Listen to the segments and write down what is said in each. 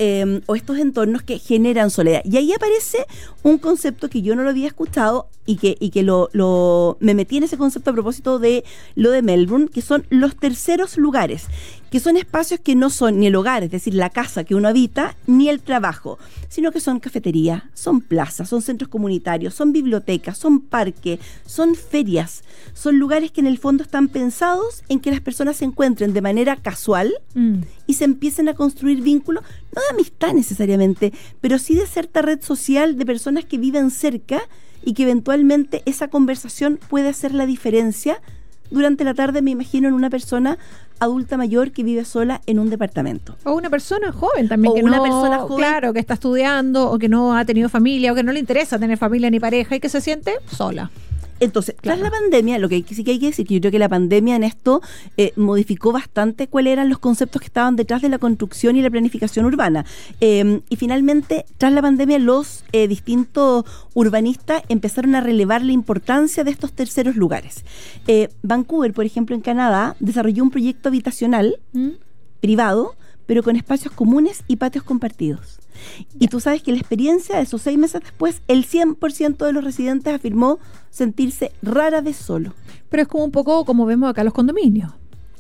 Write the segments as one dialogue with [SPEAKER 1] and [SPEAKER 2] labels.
[SPEAKER 1] o estos entornos que generan soledad. Y ahí aparece un concepto que yo no lo había escuchado y que me metí en ese concepto a propósito de lo de Melbourne, que son los terceros lugares, que son espacios que no son ni el hogar, es decir, la casa que uno habita, ni el trabajo, sino que son cafeterías, son plazas, son centros comunitarios, son bibliotecas, son parques, son ferias, son lugares que en el fondo están pensados en que las personas se encuentren de manera casual y se empiecen a construir vínculos, no de amistad necesariamente, pero sí de cierta red social de personas que viven cerca y que eventualmente esa conversación puede hacer la diferencia. Durante la tarde me imagino en una persona adulta mayor que vive sola en un departamento.
[SPEAKER 2] O una persona joven también.
[SPEAKER 1] O
[SPEAKER 2] que
[SPEAKER 1] una
[SPEAKER 2] no,
[SPEAKER 1] persona joven.
[SPEAKER 2] Claro, que está estudiando o que no ha tenido familia o que no le interesa tener familia ni pareja y que se siente sola.
[SPEAKER 1] Entonces, tras la pandemia, lo que sí que hay que decir, que yo creo que la pandemia en esto modificó bastante cuáles eran los conceptos que estaban detrás de la construcción y la planificación urbana. Y finalmente, tras la pandemia, los distintos urbanistas empezaron a relevar la importancia de estos terceros lugares. Vancouver, por ejemplo, en Canadá, desarrolló un proyecto habitacional privado, pero con espacios comunes y patios compartidos. Y tú sabes que la experiencia de esos 6 meses después, el 100% de los residentes afirmó sentirse rara vez solo.
[SPEAKER 2] Pero es como un poco como vemos acá los condominios.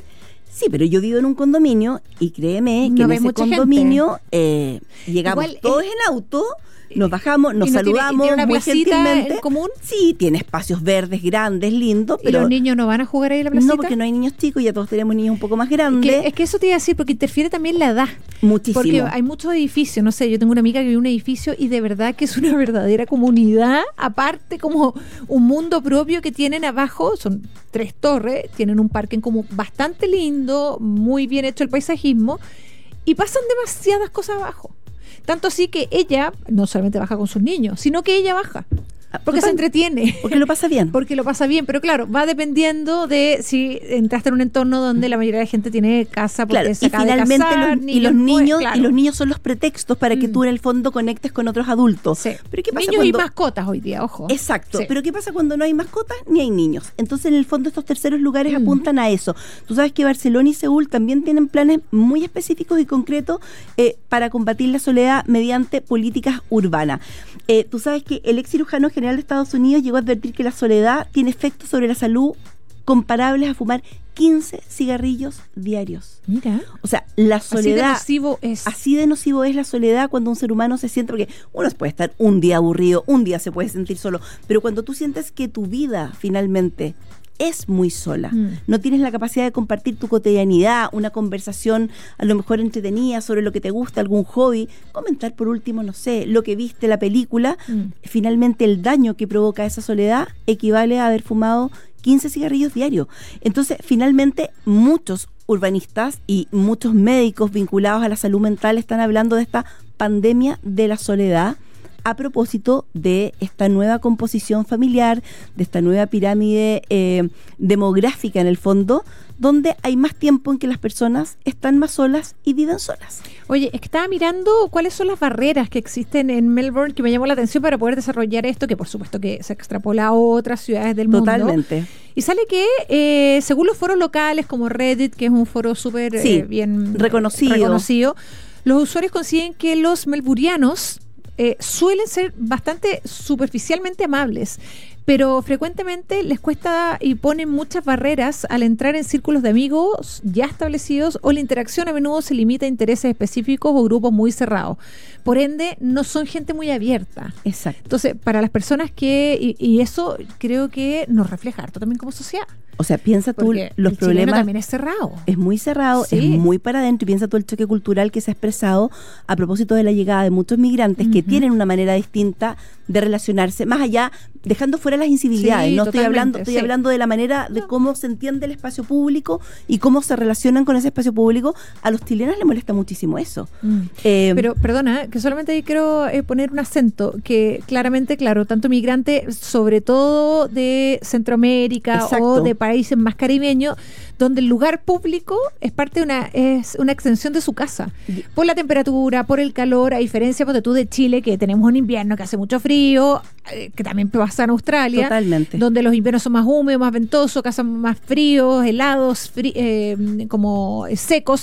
[SPEAKER 1] Sí, pero yo vivo en un condominio y créeme que
[SPEAKER 2] no
[SPEAKER 1] en ese condominio llegamos
[SPEAKER 2] Igual
[SPEAKER 1] todos en auto, nos bajamos, nos saludamos
[SPEAKER 2] ¿tiene una
[SPEAKER 1] muy
[SPEAKER 2] placita
[SPEAKER 1] gentilmente.
[SPEAKER 2] en común?
[SPEAKER 1] Sí, tiene espacios verdes, grandes, lindos.
[SPEAKER 2] ¿Y los niños no van a jugar ahí en la placita?
[SPEAKER 1] No, porque no hay niños chicos, ya todos tenemos niños un poco más grandes.
[SPEAKER 2] Es que eso te iba a decir, porque interfiere también la edad.
[SPEAKER 1] Muchísimo.
[SPEAKER 2] Porque hay muchos edificios, no sé, yo tengo una amiga que vive en un edificio y de verdad que es una verdadera comunidad, aparte como un mundo propio que tienen abajo, son 3 torres, tienen un parque en común bastante lindo, muy bien hecho el paisajismo, y pasan demasiadas cosas abajo. Tanto así que ella no solamente baja con sus niños, sino que ella baja. Porque se entretiene.
[SPEAKER 1] Porque lo pasa bien.
[SPEAKER 2] Porque lo pasa bien, pero claro, va dependiendo de si entraste en un entorno donde la mayoría de la gente tiene casa porque
[SPEAKER 1] claro,
[SPEAKER 2] se acaba
[SPEAKER 1] y finalmente
[SPEAKER 2] de casar,
[SPEAKER 1] los niños son los pretextos para que tú en el fondo conectes con otros adultos.
[SPEAKER 2] Sí.
[SPEAKER 1] Pero ¿qué pasa
[SPEAKER 2] niños
[SPEAKER 1] cuando...
[SPEAKER 2] y mascotas hoy día, ojo.
[SPEAKER 1] Exacto,
[SPEAKER 2] Sí.
[SPEAKER 1] pero ¿qué pasa cuando no hay mascotas ni hay niños? Entonces en el fondo estos terceros lugares apuntan a eso. Tú sabes que Barcelona y Seúl también tienen planes muy específicos y concretos para combatir la soledad mediante políticas urbanas. Tú sabes que el ex cirujano general de Estados Unidos llegó a advertir que la soledad tiene efectos sobre la salud comparables a fumar 15 cigarrillos diarios.
[SPEAKER 2] Mira.
[SPEAKER 1] O sea, la soledad...
[SPEAKER 2] Así de nocivo es
[SPEAKER 1] la soledad cuando un ser humano se siente... Porque uno puede estar un día aburrido, un día se puede sentir solo, pero cuando tú sientes que tu vida finalmente es muy sola, no tienes la capacidad de compartir tu cotidianidad, una conversación a lo mejor entretenida sobre lo que te gusta, algún hobby, comentar por último, no sé, lo que viste, la película, finalmente el daño que provoca esa soledad equivale a haber fumado 15 cigarrillos diarios. Entonces, finalmente, muchos urbanistas y muchos médicos vinculados a la salud mental están hablando de esta pandemia de la soledad a propósito de esta nueva composición familiar, de esta nueva pirámide demográfica en el fondo, donde hay más tiempo en que las personas están más solas y viven solas.
[SPEAKER 2] Oye, es que estaba mirando cuáles son las barreras que existen en Melbourne, que me llamó la atención para poder desarrollar esto, que por supuesto que se extrapola a otras ciudades del mundo.
[SPEAKER 1] Totalmente.
[SPEAKER 2] Y sale que, según los foros locales como Reddit, que es un foro súper bien reconocido, los usuarios consiguen que los melburianos suelen ser bastante superficialmente amables, pero frecuentemente les cuesta y ponen muchas barreras al entrar en círculos de amigos ya establecidos, o la interacción a menudo se limita a intereses específicos o grupos muy cerrados. Por ende, no son gente muy abierta.
[SPEAKER 1] Exacto.
[SPEAKER 2] Entonces, para las personas y eso creo que nos refleja harto también como sociedad.
[SPEAKER 1] O sea, piensa tú
[SPEAKER 2] porque
[SPEAKER 1] los problemas.
[SPEAKER 2] También es cerrado.
[SPEAKER 1] Es muy cerrado,
[SPEAKER 2] Sí.
[SPEAKER 1] es muy para adentro, y piensa tú el choque cultural que se ha expresado a propósito de la llegada de muchos migrantes que tienen una manera distinta de relacionarse, más allá, dejando fuera las incivilidades.
[SPEAKER 2] Sí,
[SPEAKER 1] no estoy hablando,
[SPEAKER 2] totalmente,
[SPEAKER 1] hablando de la manera de cómo se entiende el espacio público y cómo se relacionan con ese espacio público. A los chilenos les molesta muchísimo eso.
[SPEAKER 2] Pero, perdona, que solamente ahí quiero poner un acento, que claramente, claro, tanto migrante, sobre todo de Centroamérica,
[SPEAKER 1] Exacto,
[SPEAKER 2] o de países más caribeños, donde el lugar público es parte de es una extensión de su casa. Por la temperatura, por el calor, a diferencia de tú de Chile, que tenemos un invierno que hace mucho frío, que también pasa en Australia.
[SPEAKER 1] Totalmente.
[SPEAKER 2] Donde los inviernos son más húmedos, más ventosos, casas más fríos, helados, como secos.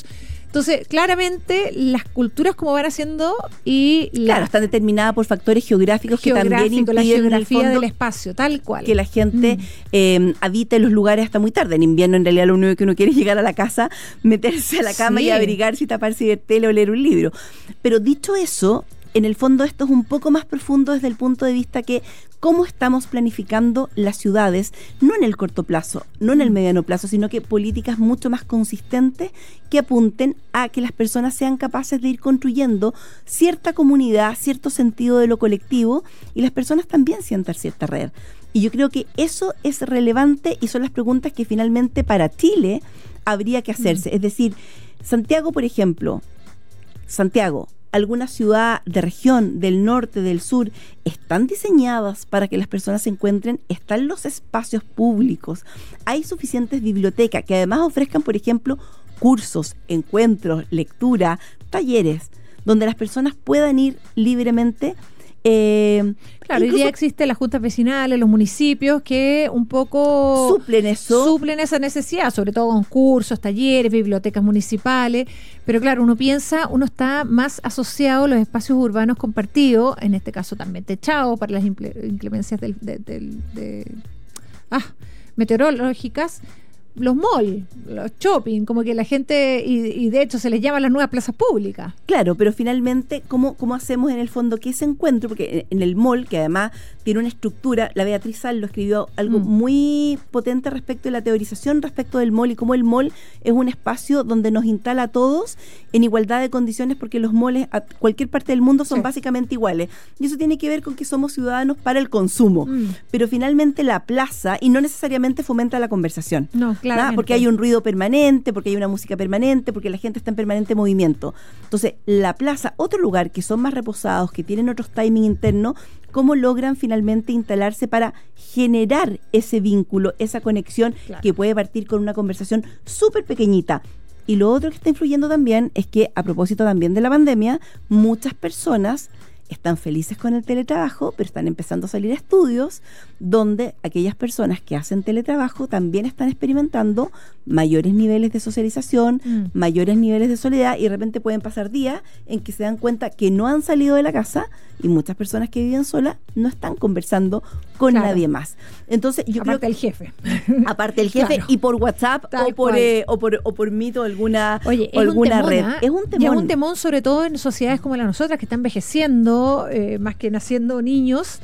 [SPEAKER 2] Entonces, claramente, las culturas como van haciendo y...
[SPEAKER 1] Claro, están determinadas por factores geográficos que también impiden
[SPEAKER 2] la geografía del espacio, tal cual.
[SPEAKER 1] Que la gente habite los lugares hasta muy tarde. En invierno, en realidad, lo único que uno quiere es llegar a la casa, meterse a la cama y abrigarse y taparse y ver tele o leer un libro. Pero dicho eso, en el fondo esto es un poco más profundo desde el punto de vista que cómo estamos planificando las ciudades, no en el corto plazo, no en el mediano plazo, sino que políticas mucho más consistentes que apunten a que las personas sean capaces de ir construyendo cierta comunidad, cierto sentido de lo colectivo, y las personas también sientan cierta red. Y yo creo que eso es relevante y son las preguntas que finalmente para Chile habría que hacerse. Es decir, Santiago, por ejemplo, alguna ciudad de región, del norte, del sur, están diseñadas para que las personas se encuentren, están los espacios públicos, hay suficientes bibliotecas que además ofrezcan, por ejemplo, cursos, encuentros, lectura, talleres, donde las personas puedan ir libremente.
[SPEAKER 2] Claro, hoy día existen las juntas vecinales, los municipios que un poco suplen esa necesidad, sobre todo con cursos, talleres, bibliotecas municipales, pero claro, uno está más asociado a los espacios urbanos compartidos, en este caso también techados para las inclemencias meteorológicas, los malls, los shopping, como que la gente, y de hecho se les llama las nuevas plazas públicas.
[SPEAKER 1] Claro, pero finalmente, ¿cómo hacemos en el fondo que ese encuentro? Porque en el mall, que además tiene una estructura, la Beatriz Sal lo escribió algo muy potente respecto de la teorización respecto del mall y cómo el mall es un espacio donde nos instala a todos en igualdad de condiciones, porque los malls a cualquier parte del mundo son básicamente iguales. Y eso tiene que ver con que somos ciudadanos para el consumo. Pero finalmente la plaza, y no necesariamente fomenta la conversación.
[SPEAKER 2] No, claramente.
[SPEAKER 1] Porque hay un ruido permanente, porque hay una música permanente, porque la gente está en permanente movimiento. Entonces, la plaza, otro lugar que son más reposados, que tienen otros timing internos, ¿cómo logran finalmente instalarse para generar ese vínculo, esa conexión que puede partir con una conversación súper pequeñita? Y lo otro que está influyendo también es que, a propósito también de la pandemia, muchas personas están felices con el teletrabajo, pero están empezando a salir estudios donde aquellas personas que hacen teletrabajo también están experimentando mayores niveles de socialización, mayores niveles de soledad, y de repente pueden pasar días en que se dan cuenta que no han salido de la casa, y muchas personas que viven solas no están conversando con nadie más. Entonces, yo creo que
[SPEAKER 2] del jefe.
[SPEAKER 1] Aparte del jefe, y por WhatsApp o por Meet o alguna red. Es un temón.
[SPEAKER 2] Y es un temón, sobre todo en sociedades como la nosotras, que están envejeciendo, más que naciendo niños,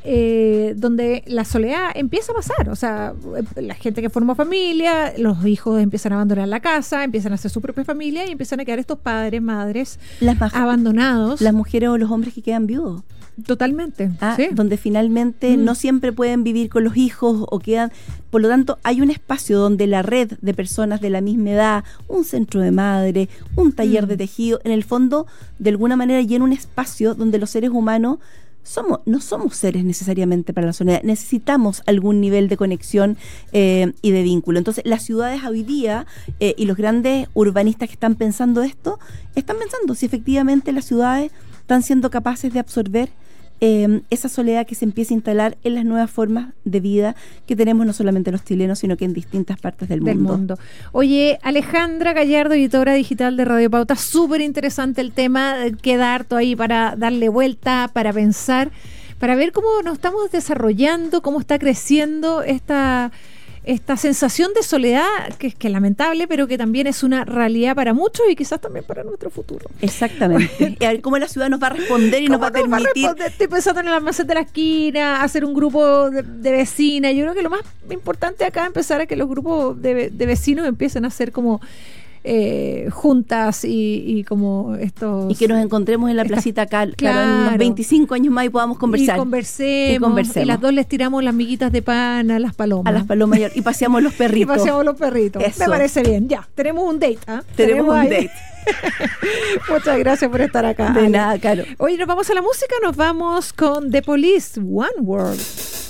[SPEAKER 2] donde la soledad empieza a pasar. O sea, la gente que forma familia, los hijos empiezan a abandonar la casa, empiezan a hacer su propia familia y empiezan a quedar estos padres, madres abandonados.
[SPEAKER 1] Las mujeres o los hombres que quedan viudos.
[SPEAKER 2] Totalmente.
[SPEAKER 1] Sí. Donde finalmente no siempre pueden vivir con los hijos o quedan. Por lo tanto, hay un espacio donde la red de personas de la misma edad, un centro de madre, un taller de tejido, en el fondo, de alguna manera llena un espacio donde los seres humanos no somos seres necesariamente para la soledad, necesitamos algún nivel de conexión y de vínculo. Entonces, las ciudades hoy día y los grandes urbanistas que están pensando esto, están pensando si efectivamente las ciudades están siendo capaces de absorber esa soledad que se empieza a instalar en las nuevas formas de vida que tenemos no solamente los chilenos, sino que en distintas partes del mundo.
[SPEAKER 2] Oye, Alejandra Gallardo, editora digital de Radio Pauta, súper interesante el tema, queda harto ahí para darle vuelta, para pensar, para ver cómo nos estamos desarrollando, cómo está creciendo esta sensación de soledad que es lamentable, pero que también es una realidad para muchos y quizás también para nuestro futuro.
[SPEAKER 1] Exactamente. Y a ver cómo la ciudad nos va a responder y nos va a permitir.
[SPEAKER 2] Estoy pensando en el almacén de la esquina, hacer un grupo de vecinas. Yo creo que lo más importante acá es empezar a que los grupos de vecinos empiecen a hacer como juntas y como estos...
[SPEAKER 1] Y que nos encontremos en la placita acá, claro, en unos 25 años más y podamos conversar.
[SPEAKER 2] Y conversemos. Y las dos les tiramos las miguitas de pan a las palomas.
[SPEAKER 1] A las palomas y paseamos los perritos.
[SPEAKER 2] Eso. Me parece bien. Ya, tenemos un date.
[SPEAKER 1] Tenemos un date.
[SPEAKER 2] Muchas gracias por estar acá.
[SPEAKER 1] De nada, Caro.
[SPEAKER 2] Oye, nos vamos a la música, nos vamos con The Police, One World.